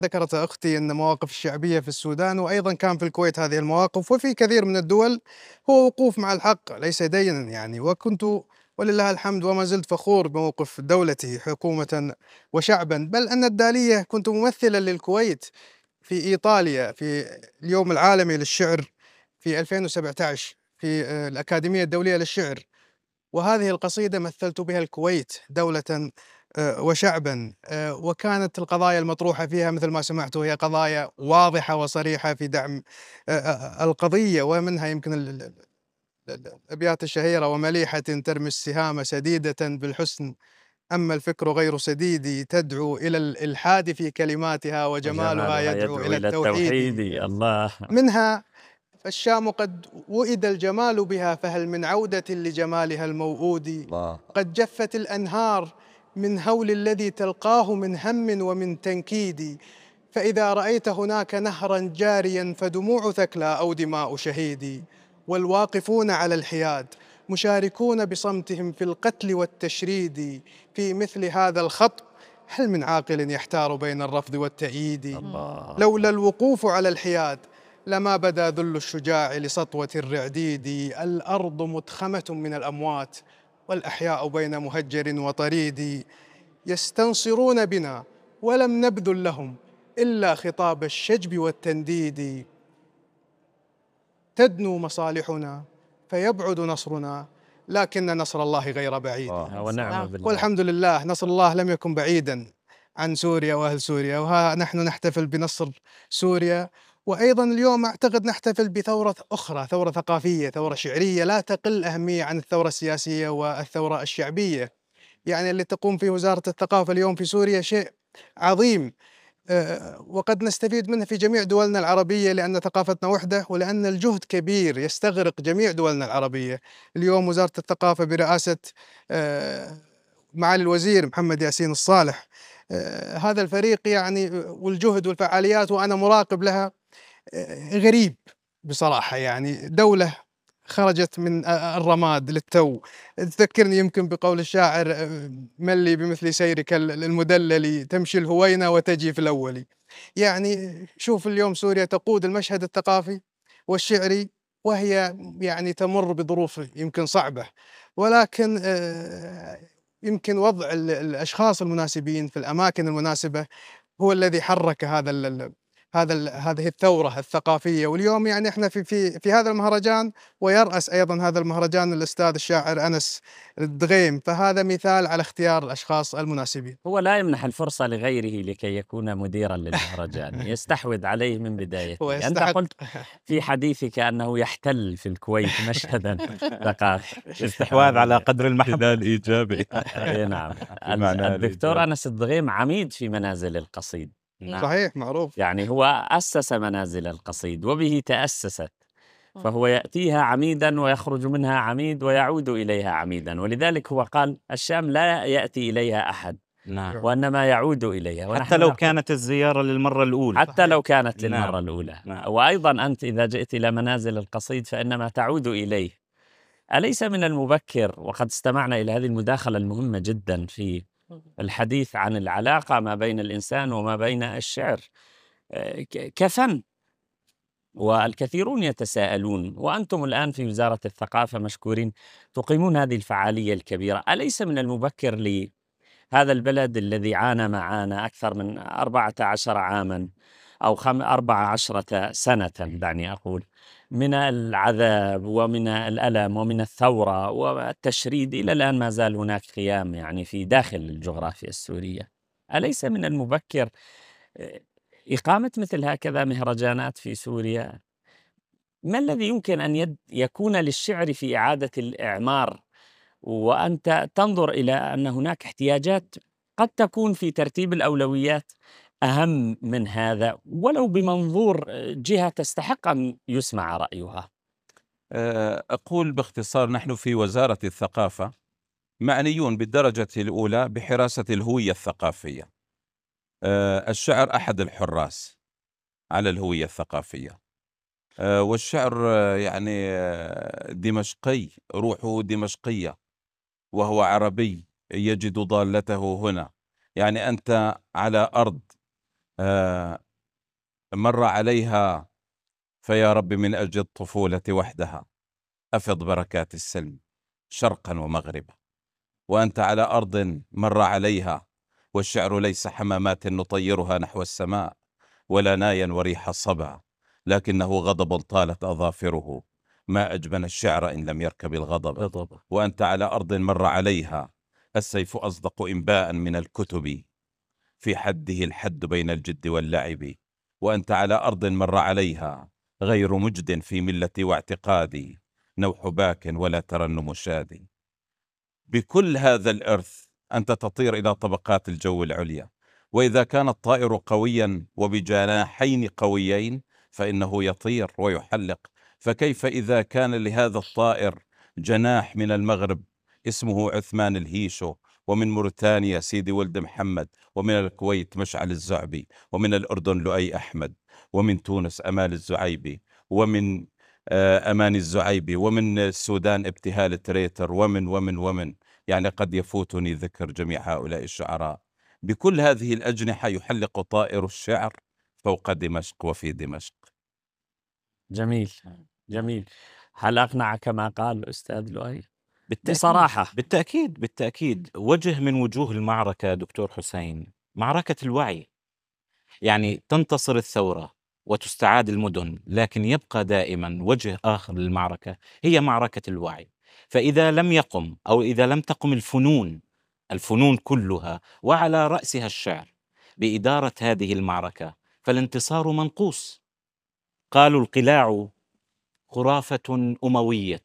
ذكرت أختي أن مواقف الشعبية في السودان وأيضا كان في الكويت هذه المواقف، وفي كثير من الدول هو وقوف مع الحق ليس دينا يعني. وكنت ولله الحمد وما زلت فخور بموقف دولتي حكومة وشعبا، بل أن الدالية كنت ممثلا للكويت في إيطاليا في اليوم العالمي للشعر في 2017 في الأكاديمية الدولية للشعر، وهذه القصيدة مثلت بها الكويت دولة وشعبا. وكانت القضايا المطروحة فيها مثل ما سمعت هي قضايا واضحة وصريحة في دعم القضية، ومنها يمكن الأبيات الشهيرة: ومليحة ترمي السهام سديدة بالحسن، أما الفكر غير سديد، تدعو إلى الإلحاد في كلماتها، وجمالها وجمالها يدعو يدعو إلى إلى التوحيد. التوحيد. الله. منها: فالشام قد وئد الجمال بها، فهل من عودة لجمالها الموؤود؟ الله. قد جفت الأنهار من هول الذي تلقاه من هم ومن تنكيد، فإذا رأيت هناك نهرا جاريا فدموع ثكلى أو دماء شهيد. والواقفون على الحياد مشاركون بصمتهم في القتل والتشريد، في مثل هذا الخط هل من عاقل يحتار بين الرفض والتأييد؟ الله. لولا الوقوف على الحياد لما بدا ذل الشجاع لسطوة الرعديد. الأرض متخمة من الأموات، والأحياء بين مهجر وطريد. يستنصرون بنا ولم نبذل لهم إلا خطاب الشجب والتنديد. تدنو مصالحنا فيبعد نصرنا، لكن نصر الله غير بعيد. ونعم بالله. والحمد لله نصر الله لم يكن بعيدا عن سوريا وأهل سوريا، وها نحن نحتفل بنصر سوريا. وأيضا اليوم أعتقد نحتفل بثورة أخرى، ثورة ثقافية، ثورة شعرية لا تقل أهمية عن الثورة السياسية والثورة الشعبية. يعني اللي تقوم فيه وزارة الثقافة اليوم في سوريا شيء عظيم، وقد نستفيد منه في جميع دولنا العربية، لأن ثقافتنا وحدة ولأن الجهد كبير يستغرق جميع دولنا العربية. اليوم وزارة الثقافة برئاسة آه، معالي الوزير محمد ياسين الصالح، هذا الفريق يعني والجهد والفعاليات وأنا مراقب لها، غريب بصراحة. يعني دولة خرجت من الرماد للتو. تذكرني يمكن بقول الشاعر: ملي بمثل سيرك المدلل، تمشي الهوينة وتجي في الأول. يعني شوف اليوم سوريا تقود المشهد الثقافي والشعري، وهي يعني تمر بظروف يمكن صعبة، ولكن يمكن وضع الأشخاص المناسبين في الأماكن المناسبة هو الذي حرك هذه الثورة الثقافية. واليوم يعني احنا في هذا المهرجان، ويرأس ايضا هذا المهرجان الاستاذ الشاعر أنس الدغيم، فهذا مثال على اختيار الاشخاص المناسبين. هو لا يمنح الفرصة لغيره لكي يكون مديرا للمهرجان، يستحوذ عليه من هو بدايته. أنت يستحق. قلت في حديثك أنه يحتل في الكويت مشهدا ثقافي. استحواذ على قدر المحتذى الإيجابي. أي نعم. بمعنى الدكتور الإيجابي. أنس الدغيم عميد في منازل القصيد. صحيح، معروف. يعني هو أسس منازل القصيد وبه تأسست، فهو يأتيها عميدا ويخرج منها عميد ويعود إليها عميدا، ولذلك هو قال الشام لا يأتي إليها أحد، نعم. وإنما يعود إليها. حتى لو كانت الزيارة للمرة الأولى. حتى لو كانت نعم. للمرة الأولى. نعم. وأيضا أنت إذا جئت إلى منازل القصيد فإنما تعود إليه. أليس من المبكر، وقد استمعنا إلى هذه المداخلة المهمة جدا في الحديث عن العلاقة ما بين الإنسان وما بين الشعر كفن، والكثيرون يتساءلون، وأنتم الآن في وزارة الثقافة مشكورين تقيمون هذه الفعالية الكبيرة. أليس من المبكر لهذا البلد الذي عانى معانا أكثر من 14 عاما أو 14 سنة دعني أقول، من العذاب ومن الألم ومن الثورة والتشريد، إلى الآن ما زال هناك قيام يعني في داخل الجغرافيا السورية؟ أليس من المبكر إقامة مثل هكذا مهرجانات في سوريا؟ ما الذي يمكن أن يكون للشعر في إعادة الإعمار، وأنت تنظر إلى أن هناك احتياجات قد تكون في ترتيب الأولويات أهم من هذا، ولو بمنظور جهة تستحق أن يسمع رأيها؟ أقول باختصار، نحن في وزارة الثقافة معنيون بالدرجة الأولى بحراسة الهوية الثقافية. الشعر أحد الحراس على الهوية الثقافية، والشعر يعني دمشقي، روحه دمشقية، وهو عربي يجد ضالته هنا. يعني أنت على أرض مر عليها فيا رب من أجل الطفولة وحدها أفض بركات السلم شرقا ومغربا، وأنت على أرض مر عليها والشعر ليس حمامات نطيرها نحو السماء ولا نايا وريح الصبا، لكنه غضب طالت أظافره، ما أجبن الشعر إن لم يركب الغضب. وأنت على أرض مر عليها السيف أصدق إنباء من الكتب في حده الحد بين الجد واللعب، وأنت على أرض مر عليها غير مجد في ملتي واعتقادي، نوح باك ولا ترنم شادي. بكل هذا الإرث أنت تطير إلى طبقات الجو العليا، وإذا كان الطائر قويا وبجناحين قويين فإنه يطير ويحلق، فكيف إذا كان لهذا الطائر جناح من المغرب اسمه عثمان الهيشو، ومن موريتانيا سيدي ولد محمد، ومن الكويت مشعل الزعبي، ومن الأردن لؤي أحمد، ومن تونس أمال الزعيبي، ومن أمان الزعيبي، ومن السودان ابتهال تريتر، ومن يعني قد يفوتني ذكر جميع هؤلاء الشعراء. بكل هذه الأجنحة يحلق طائر الشعر فوق دمشق وفي دمشق. جميل جميل. هل أقنعك ما قال الأستاذ لؤي؟ بالتأكيد بصراحة. بالتأكيد وجه من وجوه المعركة دكتور حسين معركة الوعي، يعني تنتصر الثورة وتستعاد المدن، لكن يبقى دائما وجه آخر للمعركة هي معركة الوعي. فإذا لم يقم أو إذا لم تقم الفنون كلها وعلى رأسها الشعر بإدارة هذه المعركة فالانتصار منقوص. قالوا القلاع خرافة أموية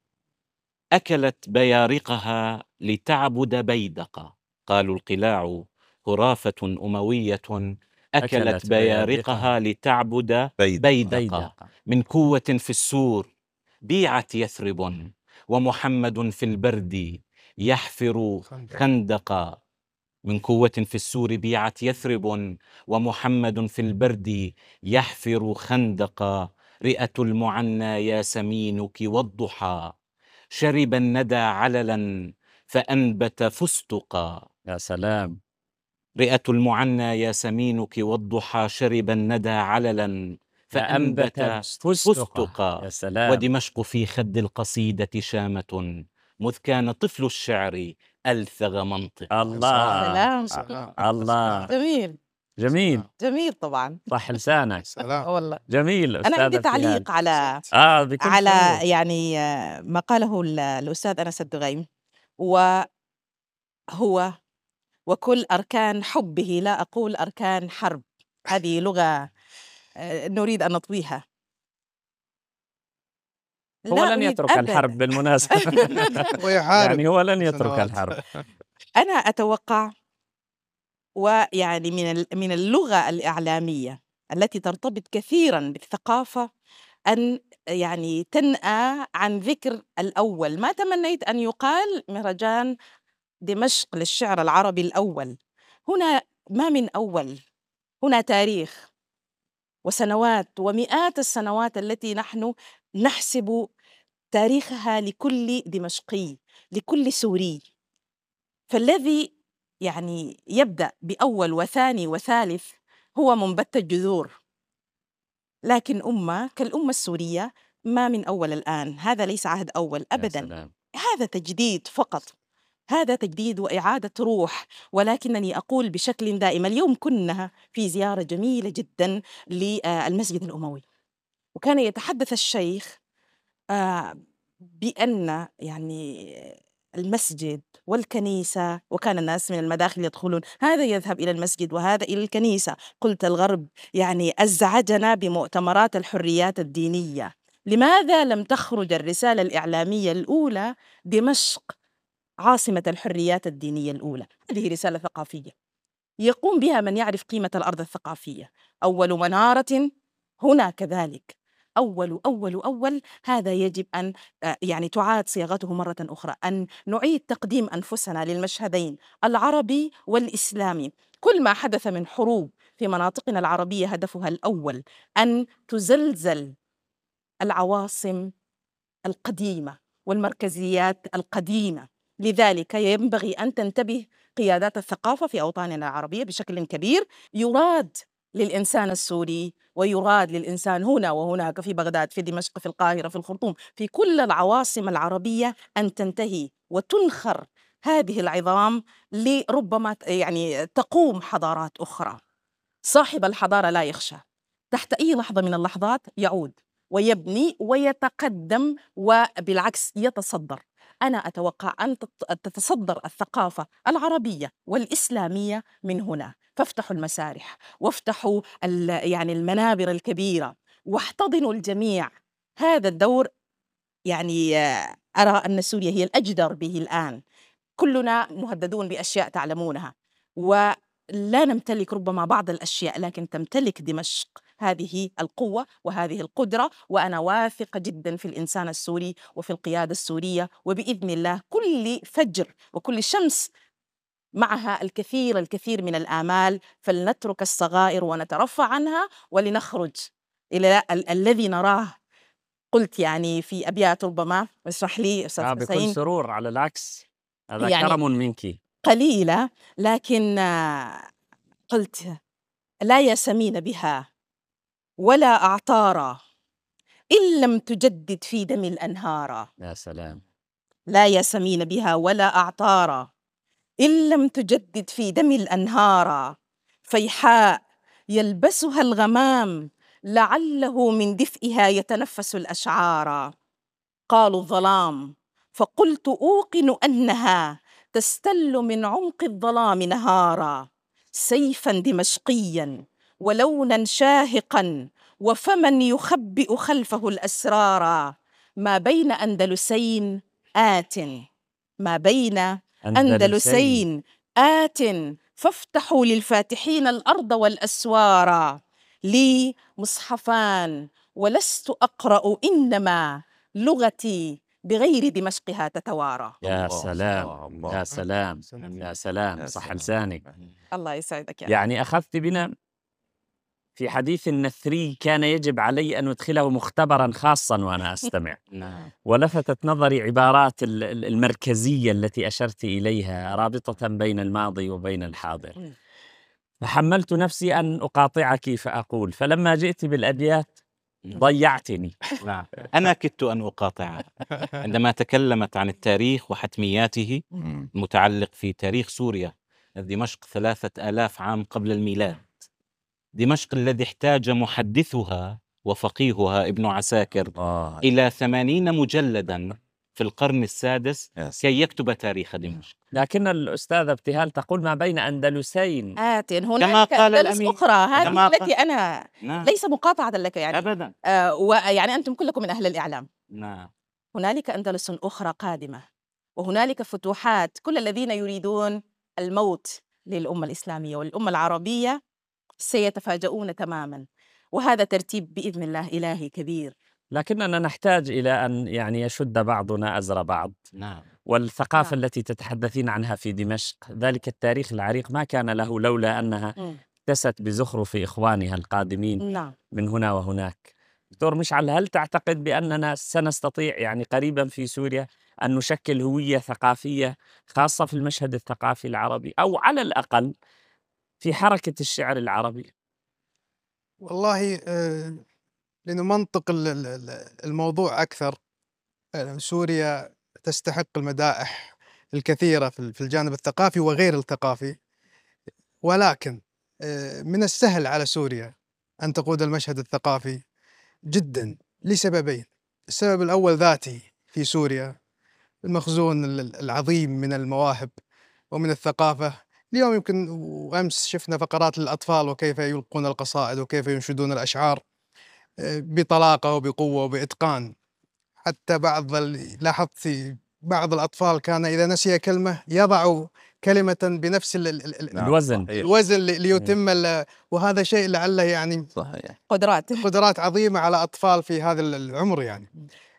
أكلت بيارقها لتعبد بيدقة. قالوا القلاع خرافة أموية أكلت بيارقها لتعبد بيدقة. من قوة في السور بيعت يثرب ومحمد في البرد يحفر خندقا. من قوة في السور بيعت يثرب ومحمد في البرد يحفر خندقا. رئة المعنى ياسمينك والضحى شرب الندى عللا فأنبت فستقا. يا سلام. رئة المعنى ياسمينك والضحى شرب الندى عللا فأنبت فستقا. يا سلام. ودمشق في خد القصيدة شامة مذ كان طفل الشعر ألثغ منطق. الله سلام. الله. جميل جميل طبعا. صح لسانك. سلام. والله جميل. أنا عندي تعليق على بكل سرور. يعني ما قاله الأستاذ أنس الدغيم، وهو وكل أركان حبه، لا أقول أركان حرب، هذه لغة نريد أن نطويها. هو لن يترك الحرب بالمناسبة. يعني هو لن يترك الحرب. أنا أتوقع، ويعني من اللغة الإعلامية التي ترتبط كثيرا بالثقافة أن يعني تنأى عن ذكر الأول. ما تمنيت أن يقال مهرجان دمشق للشعر العربي الأول. هنا ما من أول، هنا تاريخ وسنوات ومئات السنوات التي نحن نحسب تاريخها لكل دمشقي، لكل سوري. فالذي يعني يبدأ بأول وثاني وثالث هو منبت الجذور، لكن أمة كالأمة السورية ما من أول الآن. هذا ليس عهد أول أبداً، هذا تجديد فقط، هذا تجديد وإعادة روح. ولكنني أقول بشكل دائم، اليوم كنا في زيارة جميلة جداً للمسجد الأموي، وكان يتحدث الشيخ بأن يعني المسجد والكنيسة، وكان الناس من المداخل يدخلون، هذا يذهب إلى المسجد وهذا إلى الكنيسة. قلت الغرب يعني أزعجنا بمؤتمرات الحريات الدينية، لماذا لم تخرج الرسالة الإعلامية الأولى دمشق عاصمة الحريات الدينية الأولى؟ هذه رسالة ثقافية يقوم بها من يعرف قيمة الأرض الثقافية. أول منارة هنا كذلك، أول هذا يجب أن يعني تعاد صياغته مرة أخرى، أن نعيد تقديم أنفسنا للمشهدين العربي والإسلامي. كل ما حدث من حروب في مناطقنا العربية هدفها الأول أن تزلزل العواصم القديمة والمركزيات القديمة. لذلك ينبغي أن تنتبه قيادات الثقافة في أوطاننا العربية بشكل كبير. يراد للإنسان السوري ويراد للإنسان هنا وهناك، في بغداد، في دمشق، في القاهرة، في الخرطوم، في كل العواصم العربية، أن تنتهي وتنخر هذه العظام لربما يعني تقوم حضارات أخرى. صاحب الحضارة لا يخشى، تحت أي لحظة من اللحظات يعود ويبني ويتقدم، وبالعكس يتصدر. أنا أتوقع أن تتصدر الثقافة العربية والإسلامية من هنا، فافتحوا المسارح وافتحوا يعني المنابر الكبيرة واحتضنوا الجميع. هذا الدور يعني أرى أن سوريا هي الأجدر به الآن. كلنا مهددون بأشياء تعلمونها، ولا نمتلك ربما بعض الأشياء، لكن تمتلك دمشق هذه القوة وهذه القدرة، وأنا واثقة جدا في الإنسان السوري وفي القيادة السورية، وبإذن الله كل فجر وكل شمس معها الكثير من الآمال، فلنترك الصغائر ونترفع عنها ولنخرج إلى الذي نراه. قلت يعني في أبيات، ربما اسمح لي أستاذ بكل حسين، سرور، على العكس، هذا يعني كرم منك. قليلة، لكن قلت: لا ياسمين بها ولا أعطارا إن لم تجدد في دم الأنهار. يا سلام. لا ياسمين بها ولا أعطارا إن لم تجدد في دم الأنهار. فيحاء يلبسها الغمام لعله من دفئها يتنفس الأشعار. قالوا الظلام فقلت أوقن أنها تستل من عمق الظلام نهارا. سيفا دمشقيا ولونا شاهقا وفما يخبئ خلفه الأسرار. ما بين أندلسين آت، ما بين أندلسين آت، فافتحوا للفاتحين الأرض والأسوار. لي مصحفان ولست أقرأ، إنما لغتي بغير دمشقها تتوارى. يا الله، سلام، الله. يا سلام، يا سلام، يا صح سلام. لسانك. الله يسعدك. يعني أخذت بنا في حديث نثري كان يجب علي أن أدخله مختبرا خاصا وأنا أستمع. نعم. ولفتت نظري عبارات المركزية التي أشرت إليها، رابطة بين الماضي وبين الحاضر. فحملت نفسي أن أقاطعك فأقول، فلما جئت بالأبيات ضيعتني. نعم، أنا كدت أن أقاطعها عندما تكلمت عن التاريخ وحتمياته المتعلق في تاريخ سوريا. دمشق 3000 عام قبل الميلاد، دمشق الذي احتاج محدثها وفقيهها ابن عساكر إلى 80 مجلدا في القرن السادس كي يكتب تاريخ دمشق. لكن الأستاذة ابتهال تقول ما بين أندلسين آت. كما هناك قال أندلس الأمير. أخرى، هذه كما التي أنا نعم. ليس مقاطعة لك يعني أبدا. ويعني أنتم كلكم من أهل الإعلام. نعم. هنالك أندلس أخرى قادمة، وهنالك فتوحات. كل الذين يريدون الموت للأمة الإسلامية والأمة العربية سيتفاجؤون تماما، وهذا ترتيب بإذن الله إلهي كبير. لكننا نحتاج إلى أن يعني يشد بعضنا أزر بعض. نعم. والثقافة التي تتحدثين عنها في دمشق، ذلك التاريخ العريق ما كان له لولا أنها اكتست بزخرف إخوانها القادمين من هنا وهناك. دكتور مشعل، هل تعتقد بأننا سنستطيع يعني قريبا في سوريا أن نشكل هوية ثقافية خاصة في المشهد الثقافي العربي، أو على الأقل في حركة الشعر العربي؟ والله لنمنطق الموضوع أكثر، سوريا تستحق المدائح الكثيرة في الجانب الثقافي وغير الثقافي، ولكن من السهل على سوريا أن تقود المشهد الثقافي جدا لسببين. السبب الأول ذاتي، في سوريا المخزون العظيم من المواهب ومن الثقافة. اليوم يمكن وأمس شفنا فقرات للأطفال وكيف يلقون القصائد وكيف ينشدون الأشعار بطلاقة وبقوة وبإتقان. حتى لاحظت بعض الأطفال كان إذا نسي كلمة يضع كلمة بنفس الوزن ليتم وهذا شيء لعله يعني صحيح قدرات عظيمة على أطفال في هذا العمر يعني.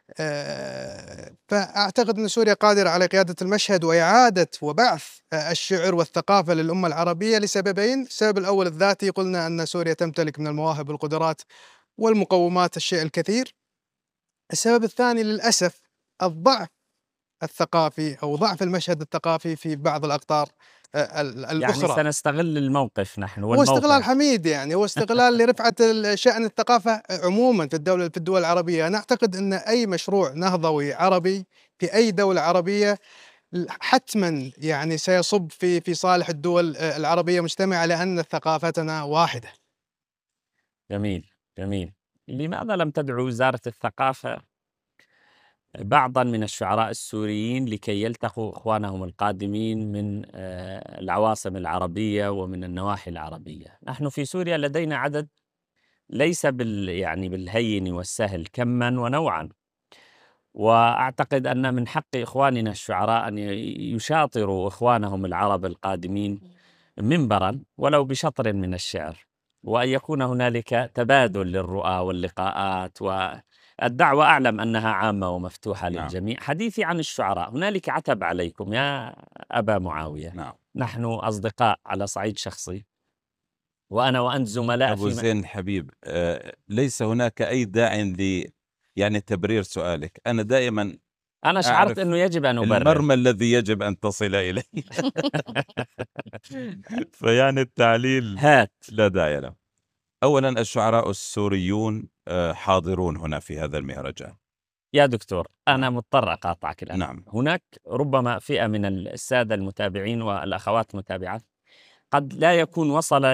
فأعتقد أن سوريا قادرة على قيادة المشهد وإعادة وبعث الشعر والثقافة للأمة العربية لسببين. السبب الأول الذاتي، قلنا أن سوريا تمتلك من المواهب والقدرات والمقومات الشيء الكثير. السبب الثاني للأسف الضعف الثقافي أو ضعف المشهد الثقافي في بعض الأقطار يعني الأخرى. سنستغل الموقف نحن هو استغلال والموقع. حميد، يعني هو استغلال لرفعة شأن الثقافة عموما في الدول العربية. أنا أعتقد أن أي مشروع نهضوي عربي في أي دولة عربية حتما يعني سيصب في صالح الدول العربية مجتمعة، لأن ثقافتنا واحدة. جميل جميل. لماذا لم تدعو وزارة الثقافة بعضا من الشعراء السوريين لكي يلتقوا إخوانهم القادمين من العواصم العربية ومن النواحي العربية؟ نحن في سوريا لدينا عدد ليس يعني بالهين والسهل كما ونوعا، وأعتقد أن من حق إخواننا الشعراء أن يشاطروا إخوانهم العرب القادمين منبرا ولو بشطر من الشعر، وأن يكون هنالك تبادل للرؤى واللقاءات. والدعوة أعلم أنها عامة ومفتوحة نعم. للجميع. حديثي عن الشعراء، هنالك عتب عليكم يا أبا معاوية. نعم. نحن أصدقاء على صعيد شخصي، وأنا وأنت زملاء أبو زين الحبيب، ليس هناك أي داع يعني تبرير سؤالك. أنا دائما أنا شعرت أنه يجب أن أبرر المرمى الذي يجب أن تصل إليه. فيعني التعليل هات. لا داعي له. أولا الشعراء السوريون حاضرون هنا في هذا المهرجان. يا دكتور أنا مضطر أقاطعك الآن. نعم. هناك ربما فئة من السادة المتابعين والأخوات المتابعات قد لا يكون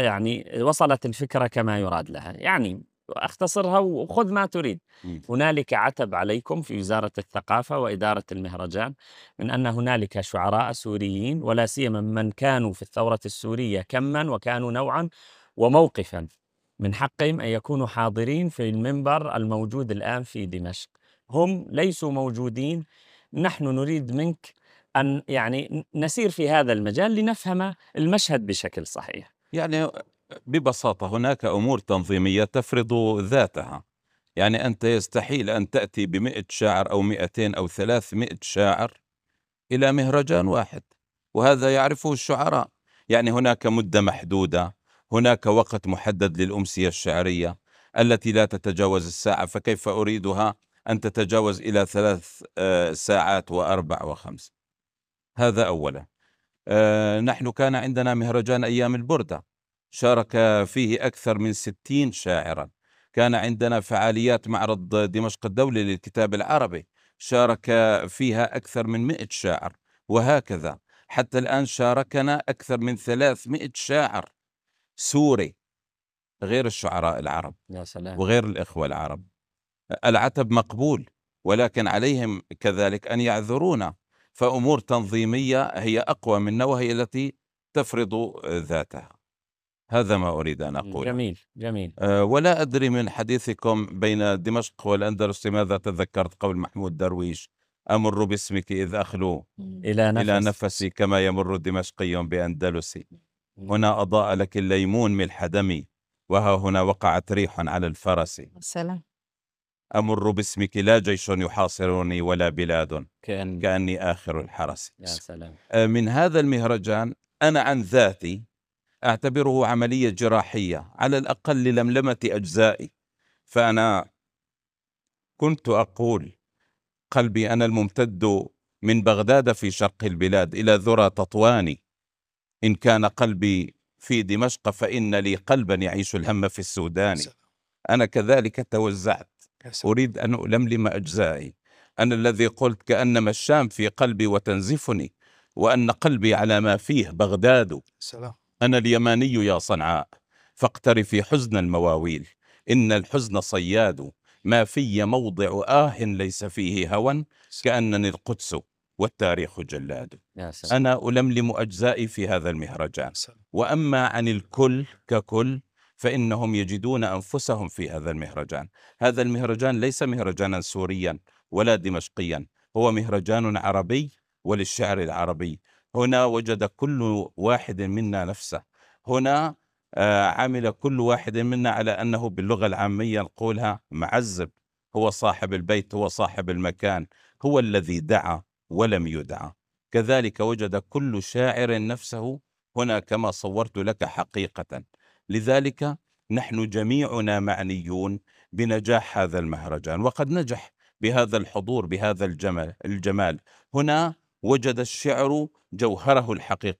وصلت الفكرة كما يراد لها. يعني أختصرها وخذ ما تريد. هنالك عتب عليكم في وزارة الثقافة وإدارة المهرجان من أن هنالك شعراء سوريين، ولا سيما من كانوا في الثورة السورية كما وكانوا نوعا وموقفا، من حقهم أن يكونوا حاضرين في المنبر الموجود الآن في دمشق. هم ليسوا موجودين. نحن نريد منك أن يعني نسير في هذا المجال لنفهم المشهد بشكل صحيح. يعني ببساطة هناك أمور تنظيمية تفرض ذاتها. يعني أنت يستحيل أن تأتي ب100 شاعر أو 200 أو 300 شاعر إلى مهرجان واحد، وهذا يعرفه الشعراء. يعني هناك مدة محدودة، هناك وقت محدد للأمسية الشعرية التي لا تتجاوز الساعة، فكيف أريدها أن تتجاوز إلى 3 ساعات و4 و5؟ هذا أولا. نحن كان عندنا مهرجان أيام البردة شارك فيه أكثر من 60 شاعرا. كان عندنا فعاليات معرض دمشق الدولي للكتاب العربي شارك فيها أكثر من 100 شاعر، وهكذا حتى الآن شاركنا أكثر من 300 شاعر سوري غير الشعراء العرب. يا سلام. وغير الإخوة العرب. العتب مقبول، ولكن عليهم كذلك أن يعذرونا، فأمور تنظيمية هي أقوى منا وهي التي تفرض ذاتها. هذا ما أريد أن أقول. جميل جميل. ولا أدري من حديثكم بين دمشق والأندلس لماذا تذكرت قول محمود درويش: أمر باسمك إذ أخلو إلى نفسي كما يمر دمشقي بأندلسي. هنا أضاء لك الليمون ملح دمي، وها هنا وقعت ريح على الفرس. السلام. أمر باسمك لا جيش يحاصرني ولا بلاد كأني آخر الحرس. يا سلام. من هذا المهرجان أنا عن ذاتي أعتبره عملية جراحية على الأقل للملمة أجزائي. فأنا كنت أقول قلبي أنا الممتد من بغداد في شرق البلاد إلى ذرى تطواني. إن كان قلبي في دمشق فإن لي قلبا يعيش الهم في السودان. أنا كذلك توزعت، أريد أن ألملم أجزائي. أنا الذي قلت كأنما الشام في قلبي وتنزفني، وأن قلبي على ما فيه بغداد. أنا اليماني يا صنعاء، فاقترفي حزن المواويل. إن الحزن صياد، ما في موضع ليس فيه هوى، كأنني القدس والتاريخ جلاد. أنا ألملم أجزائي في هذا المهرجان. وأما عن الكل ككل فإنهم يجدون أنفسهم في هذا المهرجان. هذا المهرجان ليس مهرجانا سوريا ولا دمشقيا، هو مهرجان عربي وللشعر العربي. هنا وجد كل واحد منا نفسه. هنا عمل كل واحد منا على أنه باللغة العامية نقولها معزب، هو صاحب البيت، هو صاحب المكان، هو الذي دعا ولم يدعى. كذلك وجد كل شاعر نفسه هنا كما صورت لك حقيقة. لذلك نحن جميعنا معنيون بنجاح هذا المهرجان، وقد نجح بهذا الحضور، بهذا الجمال. هنا وجد الشعر جوهره الحقيقي،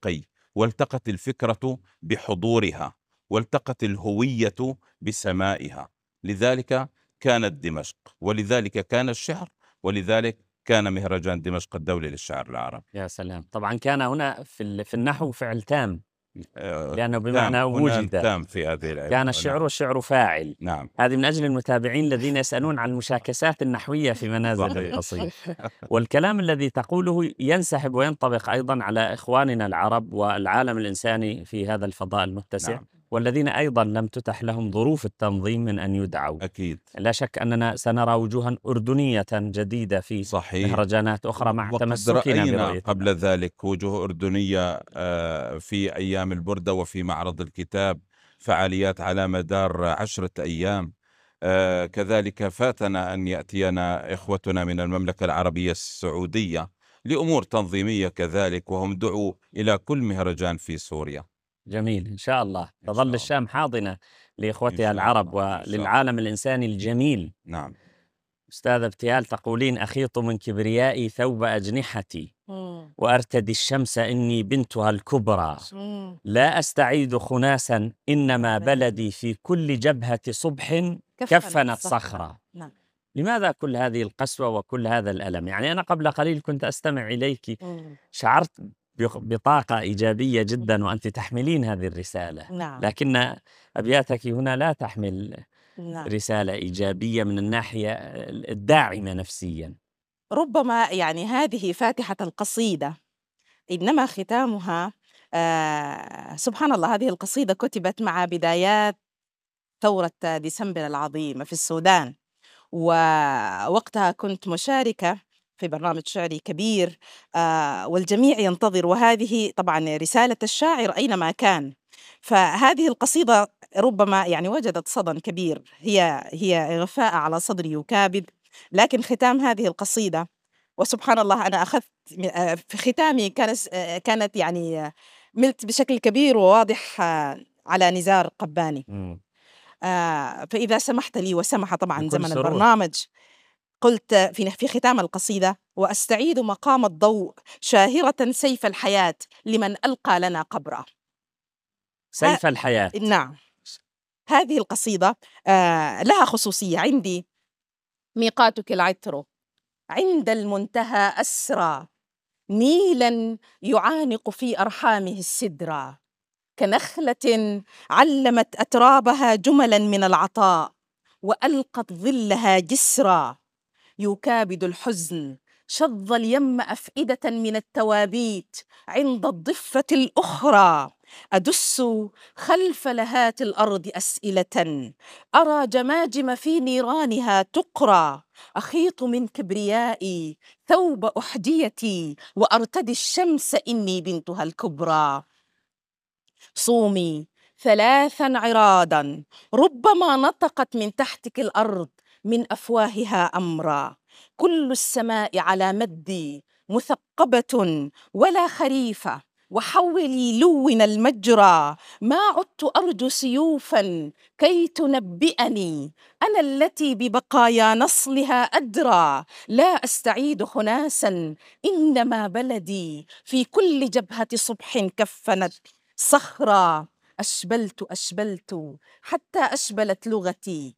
والتقت الفكرة بحضورها، والتقت الهوية بسمائها. لذلك كانت دمشق، ولذلك كان الشعر، ولذلك كان مهرجان دمشق الدولي للشعر العربي. يا سلام. طبعا كان هنا في النحو فعل تام، لأنه بمعنى تام، وجد. تام في هذه الآية. كان الشعر والشعر فاعل. نعم. هذه من أجل المتابعين الذين يسألون عن المشاكسات النحوية في منازل القصيد. والكلام الذي تقوله ينسحب وينطبق أيضا على إخواننا العرب والعالم الإنساني في هذا الفضاء المتسع. نعم. والذين أيضا لم تتح لهم ظروف التنظيم من أن يدعوا. أكيد. لا شك أننا سنرى وجوها أردنية جديدة في صحيح. مهرجانات أخرى مع وقد تمسكنا رأينا برؤية قبل ذلك وجوه أردنية في أيام البردة وفي معرض الكتاب، فعاليات على مدار 10 أيام. كذلك فاتنا أن يأتينا إخوتنا من المملكة العربية السعودية لأمور تنظيمية كذلك، وهم دعوا إلى كل مهرجان في سوريا. جميل. إن شاء الله شاء تظل الله. الشام حاضنة إن لإخوتها شاء العرب الله. إن شاء الله. وللعالم الإنساني الجميل. نعم. أستاذ ابتهال تقولين: أخيط من كبريائي ثوب أجنحتي وأرتدي الشمس إني بنتها الكبرى، لا أستعيد خناسا إنما بلدي في كل جبهة صبح كفنت صخرة. نعم. لماذا كل هذه القسوة وكل هذا الألم؟ يعني أنا قبل قليل كنت أستمع إليك، شعرت بطاقة إيجابية جدا وأنت تحملين هذه الرسالة. نعم. لكن أبياتك هنا لا تحمل نعم. رسالة إيجابية من الناحية الداعمة نفسيا. ربما يعني هذه فاتحة القصيدة، إنما ختامها سبحان الله. هذه القصيدة كتبت مع بدايات ثورة ديسمبر العظيمة في السودان، ووقتها كنت مشاركة في برنامج شعري كبير والجميع ينتظر، وهذه طبعا رسالة الشاعر أينما كان. فهذه القصيدة ربما يعني وجدت صدى كبير، هي غفاء على صدري يكابد. لكن ختام هذه القصيدة، وسبحان الله أنا أخذت في ختامي كانت يعني ملت بشكل كبير وواضح على نزار قباني. فإذا سمحت لي وسمح طبعا زمن سرور. البرنامج، قلت في ختام القصيدة: وأستعيد مقام الضوء شاهرة سيف الحياة لمن ألقى لنا قبرا. سيف الحياة. نعم. هذه القصيدة لها خصوصية عندي: ميقاتك العطر عند المنتهى أسرى، نيلا يعانق في أرحامه السدرى، كنخلة علمت أترابها جملا من العطاء وألقت ظلها جسرا، يكابد الحزن شظ اليم أفئدة من التوابيت عند الضفة الأخرى، أدس خلف لهات الأرض أسئلة، أرى جماجم في نيرانها تقرى، أخيط من كبريائي ثوب أحديتي وأرتدي الشمس إني بنتها الكبرى. صومي 3 عرادا ربما نطقت من تحتك الأرض من أفواهها أمرا، كل السماء على مدي مثقبة ولا خريفة، وحولي لون المجرى، ما عدت أرجو سيوفا كي تنبئني، أنا التي ببقايا نصلها أدرى، لا أستعيد خناسا إنما بلدي في كل جبهة صبح كفنت صخرا، أشبلت حتى أشبلت لغتي،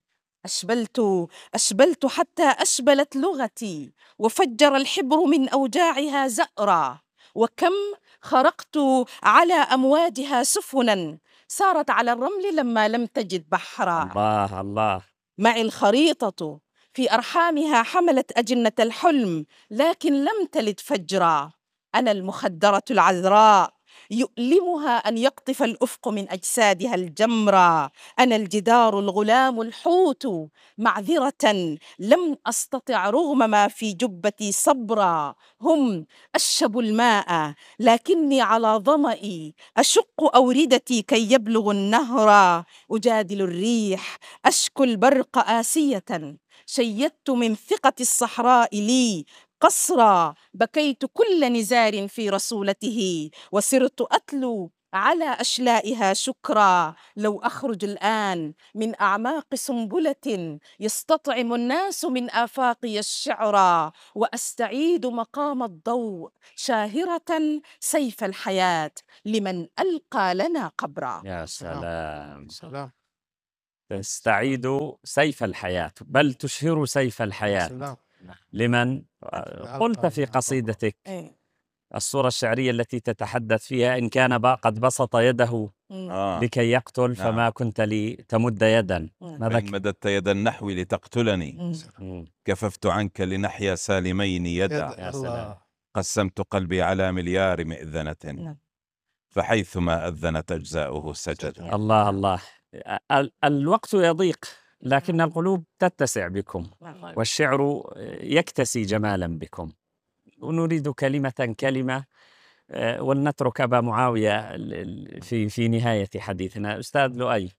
أشبلت حتى أشبلت لغتي، وفجر الحبر من أوجاعها زأرا، وكم خرقت على أمواجها سفنا سارت على الرمل لما لم تجد بحرا. الله الله. معي الخريطة في أرحامها حملت أجنة الحلم لكن لم تلد فجرا، أنا المخدرة العذراء يؤلمها أن يقطف الأفق من أجسادها الجمرة، أنا الجدار الغلام الحوت معذرة لم أستطع رغم ما في جبتي صبرا، هم أشبوا الماء لكني على ظمئي أشق أوردتي كي يبلغ النهر، أجادل الريح أشكو البرق آسية، شيدت من ثقة الصحراء لي قصرا، بكيت كل نزار في رسولته، وسرت أتلو على أشلائها شكرا. لو أخرج الآن من أعماق سنبلة يستطعم الناس من آفاقي الشعرا، وأستعيد مقام الضوء شاهرة سيف الحياة لمن ألقى لنا قبرا. يا سلام. سلام. تستعيد سيف الحياة، بل تشهر سيف الحياة سلام. لمن قلت في ألقى قصيدتك إيه. الصورة الشعرية التي تتحدث فيها إن كان قد بسط يده لكي يقتل فما كنت لي تمد يدا. فإن مددت يدا نحو لتقتلني كففت عنك لنحيا سالمين يدا. يا سلام. قسمت قلبي على مليار مئذنة فحيثما أذنت أجزاؤه سجد. الله الله. الوقت يضيق لكن القلوب تتسع بكم والشعر يكتسي جمالا بكم. ونريد كلمة كلمة ولنترك أبا معاوية في نهاية حديثنا. أستاذ لؤي.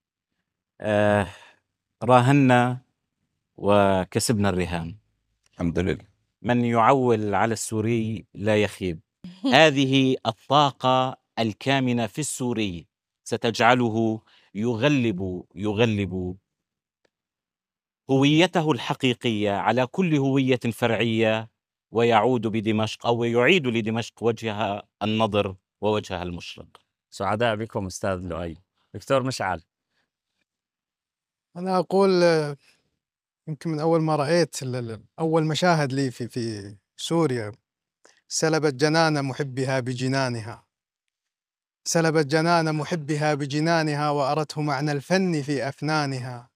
راهنا وكسبنا الرهان. الحمد لله. من يعول على السوري لا يخيب. هذه الطاقة الكامنة في السوري ستجعله يغلب هويته الحقيقية على كل هوية فرعية، ويعود بدمشق أو يعيد لدمشق وجهها النضر ووجهها المشرق. سعداء بكم أستاذ لؤي. دكتور مشعل. أنا أقول يمكن من أول ما رأيت أول مشاهد لي في سوريا، سلبت جنان محبها بجنانها، سلبت جنان محبها بجنانها وأرته معنى الفن في أفنانها.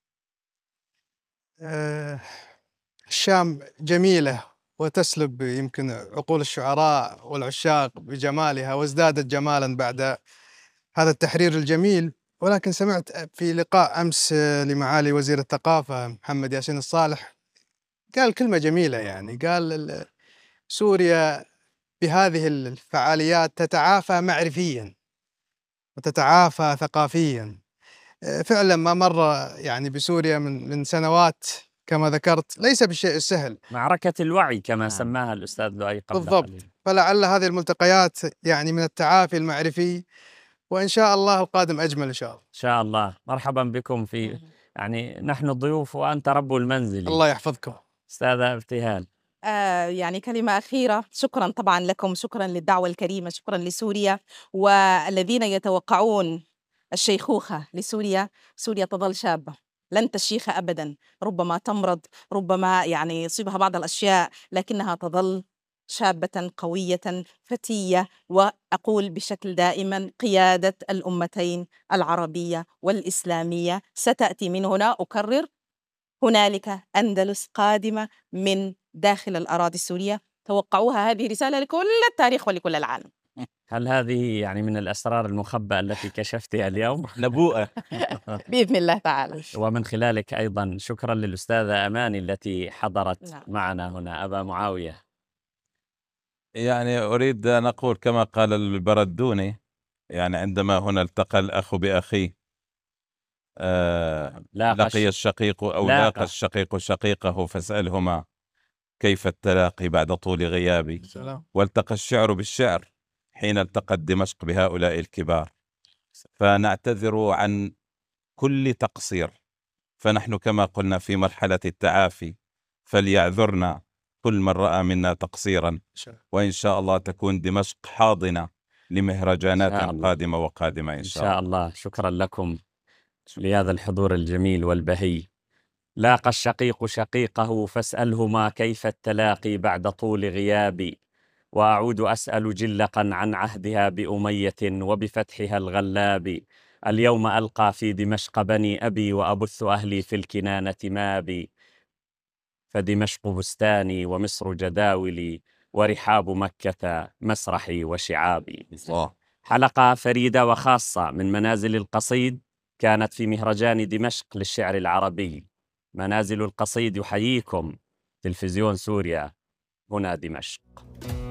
الشام جميلة وتسلب يمكن عقول الشعراء والعشاق بجمالها، وازدادت جمالا بعد هذا التحرير الجميل. ولكن سمعت في لقاء أمس لمعالي وزير الثقافة محمد ياسين الصالح قال كلمة جميلة، يعني قال سوريا بهذه الفعاليات تتعافى معرفيا وتتعافى ثقافيا. فعلا ما مر يعني بسوريا من سنوات كما ذكرت ليس بالشيء السهل. معركة الوعي كما سماها الأستاذ لؤي قبل بالضبط قليل. فلعل هذه الملتقيات يعني من التعافي المعرفي، وإن شاء الله القادم أجمل إن شاء الله. إن شاء الله. مرحبا بكم في يعني نحن الضيوف وأنت رب المنزل. الله يحفظكم. أستاذة ابتهال. يعني كلمة أخيرة. شكرا طبعا لكم، شكرا للدعوة الكريمة، شكرا لسوريا والذين يتوقعون الشيخوخة لسوريا. سوريا تظل شابة لن تشيخ أبدا، ربما تمرض، ربما يعني يصيبها بعض الأشياء، لكنها تظل شابة قوية فتية. وأقول بشكل دائما قيادة الأمتين العربية والإسلامية ستأتي من هنا. أكرر، هنالك أندلس قادمة من داخل الأراضي السورية. توقعوها، هذه رسالة لكل التاريخ ولكل العالم. هل هذه يعني من الأسرار المخبأة التي كشفتها اليوم؟ نبوءة. بإذن الله تعالى. ومن خلالك أيضا شكرا للأستاذة أماني التي حضرت معنا هنا. أبا معاوية. يعني أريد أن أقول كما قال البردوني، يعني عندما هنا التقى الأخ بأخيه لقي الشقيق أو لاقى الشقيق شقيقه فاسألهما كيف التلاقي بعد طول غيابي. والتقى الشعر بالشعر حين التقت دمشق بهؤلاء الكبار. فنعتذر عن كل تقصير، فنحن كما قلنا في مرحلة التعافي، فليعذرنا كل من رأى منا تقصيرا، وإن شاء الله تكون دمشق حاضنة لمهرجانات قادمة وقادمة إن شاء الله. شكرا لكم لهذا الحضور الجميل والبهي. لاقى الشقيق شقيقه فاسألهما كيف التلاقي بعد طول غيابي، وأعود أسأل جلقا عن عهدها بأمية وبفتحها الغلاب. اليوم ألقى في دمشق بني أبي وأبث أهلي في الكنانة مابي، فدمشق بستاني ومصر جداولي ورحاب مكة مسرحي وشعابي. حلقة فريدة وخاصة من منازل القصيد كانت في مهرجان دمشق للشعر العربي. منازل القصيد يحييكم. تلفزيون سوريا، هنا دمشق.